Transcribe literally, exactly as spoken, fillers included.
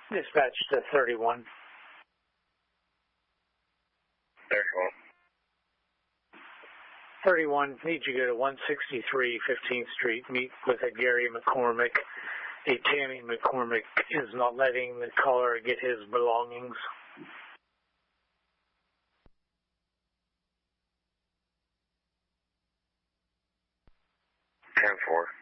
Dispatch to thirty-one. thirty-one. thirty-one, need you to go to one sixty-three fifteenth Street, meet with a Gary McCormick. A Tammy McCormick is not letting the caller get his belongings. ten four.